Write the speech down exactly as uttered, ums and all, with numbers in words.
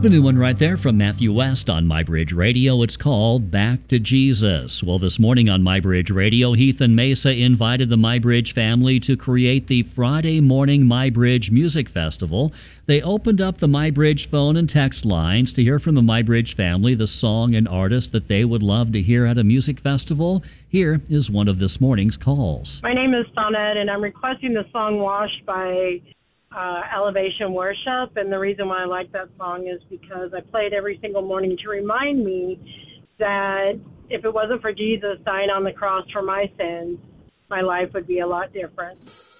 The new one right there from Matthew West on MyBridge Radio. It's called Back to Jesus. Well, this morning on MyBridge Radio, Heath and Mesa invited the MyBridge family to create the Friday Morning MyBridge Music Festival. They opened up the MyBridge phone and text lines to hear from the MyBridge family the song and artist that they would love to hear at a music festival. Here is one of this morning's calls. My name is Sonette, and I'm requesting the song Washed by Uh, Elevation Worship, and the reason why I like that song is because I play it every single morning to remind me that if it wasn't for Jesus dying on the cross for my sins, my life would be a lot different.